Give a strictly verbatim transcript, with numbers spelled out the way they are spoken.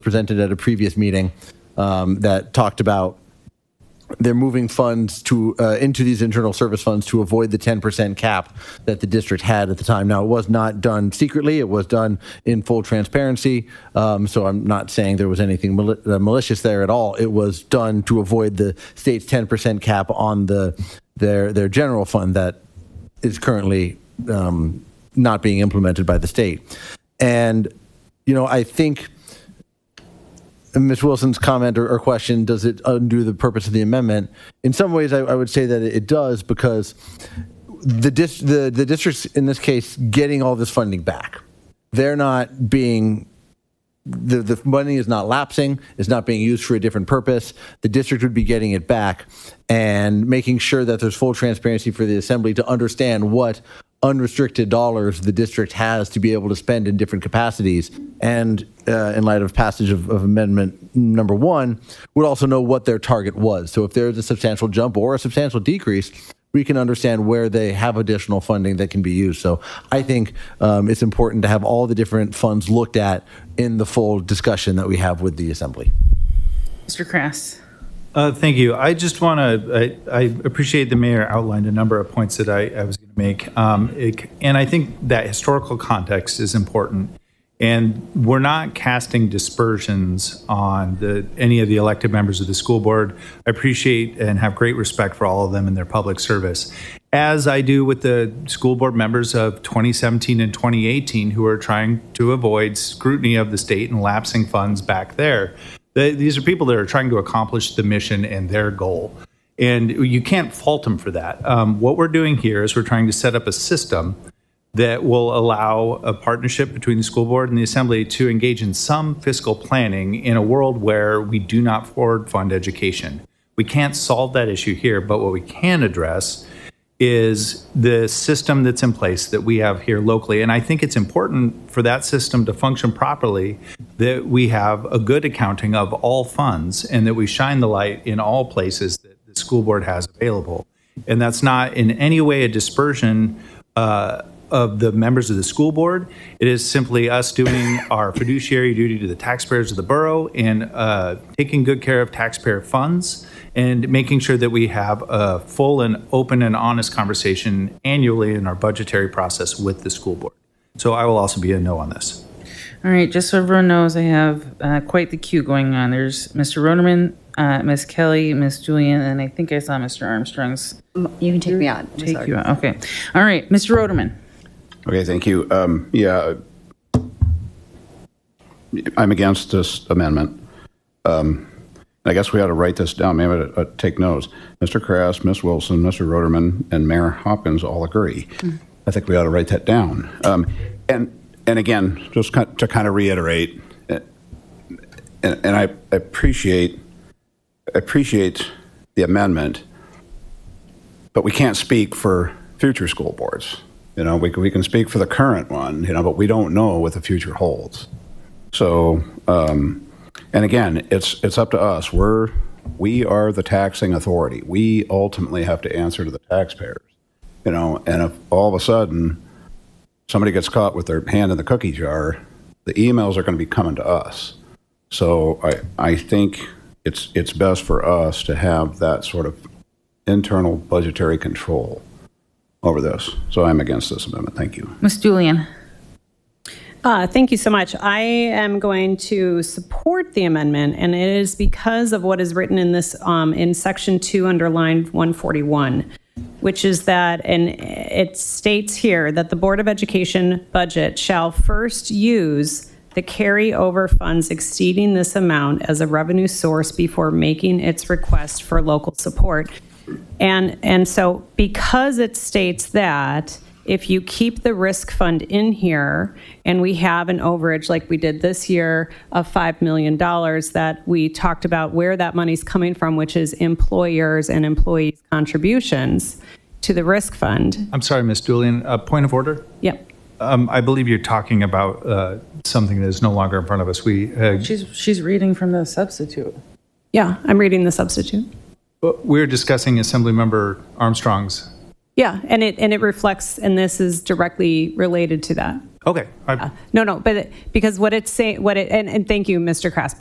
presented at a previous meeting um, that talked about they're moving funds to uh, into these internal service funds to avoid the ten percent cap that the district had at the time. Now, it was not done secretly. It was done in full transparency. Um, so I'm not saying there was anything mal- uh, malicious there at all. It was done to avoid the state's ten percent cap on the their their general fund that is currently um, not being implemented by the state. And, you know, I think Miz Wilson's comment or, or question, does it undo the purpose of the amendment? In some ways, I, I would say that it does, because the, dis, the the district's, in this case, getting all this funding back. They're not being, the, the money is not lapsing, it's not being used for a different purpose. The district would be getting it back and making sure that there's full transparency for the assembly to understand what unrestricted dollars the district has to be able to spend in different capacities. And uh, in light of passage of, of amendment number one, would also know what their target was. So if there's a substantial jump or a substantial decrease, we can understand where they have additional funding that can be used. So I think um, it's important to have all the different funds looked at in the full discussion that we have with the assembly. Mister Crass. Uh, thank you. I just want to, I, I appreciate the mayor outlined a number of points that I, I was going to make. Um, it, and I think that historical context is important. And we're not casting dispersions on the, any of the elected members of the school board. I appreciate and have great respect for all of them in their public service, as I do with the school board members of twenty seventeen and twenty eighteen who are trying to avoid scrutiny of the state and lapsing funds back there. The, these are people that are trying to accomplish the mission and their goal. And you can't fault them for that. Um, what we're doing here is we're trying to set up a system that will allow a partnership between the school board and the assembly to engage in some fiscal planning in a world where we do not forward fund education. We can't solve that issue here, but what we can address is the system that's in place that we have here locally. And I think it's important for that system to function properly that we have a good accounting of all funds and that we shine the light in all places that the school board has available. And that's not in any way a dispersion uh, of the members of the school board. It is simply us doing our fiduciary duty to the taxpayers of the borough and uh, taking good care of taxpayer funds and making sure that we have a full and open and honest conversation annually in our budgetary process with the school board. So I will also be a no on this. All right, just so everyone knows, I have uh, quite the queue going on. There's Mister Roderman, uh, Miz Kelly, Miz Julian, and I think I saw Mister Armstrong's. You can take me on. Take sorry. you on. Okay. All right, Mister Roderman. Okay, thank you. Um, yeah, I'm against this amendment. Um, I guess we ought to write this down. Maybe I'd, I'd take notes. Mister Crass, Miz Wilson, Mister Roderman, and Mayor Hopkins all agree. Mm. I think we ought to write that down. Um, and and again, just to kind of reiterate, and, and I appreciate appreciate the amendment, but we can't speak for future school boards. You know, we we can speak for the current one, you know, but we don't know what the future holds. So. Um, And again, it's it's up to us. We're we are the taxing authority. We ultimately have to answer to the taxpayers. You know, and if all of a sudden somebody gets caught with their hand in the cookie jar, the emails are going to be coming to us. So I I think it's it's best for us to have that sort of internal budgetary control over this. So I'm against this amendment. Thank you. Miz Julian. Uh, thank you so much. I am going to support the amendment, and it is because of what is written in this um, in section two, underlined one forty-one, which is that, and it states here that the Board of Education budget shall first use the carryover funds exceeding this amount as a revenue source before making its request for local support. And and so because it states that, if you keep the risk fund in here and we have an overage like we did this year of five million dollars that we talked about where that money's coming from, which is employers and employees' contributions to the risk fund. I'm sorry, Miz Julian, a point of order? Yep. Um, I believe you're talking about uh, something that is no longer in front of us. We uh, She's, she's reading from the substitute. Yeah, I'm reading the substitute. We're discussing Assemblymember Armstrong's Yeah, and it, and it reflects, and this is directly related to that. Okay. I- No, no, but it- because what it's saying, what it, and, and thank you, Mister Krass,